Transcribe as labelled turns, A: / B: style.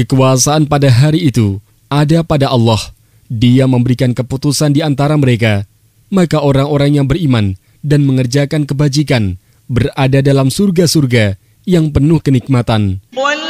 A: Kekuasaan pada hari itu ada pada Allah. Dia memberikan keputusan di antara mereka. Maka orang-orang yang beriman dan mengerjakan kebajikan berada dalam surga-surga yang penuh kenikmatan.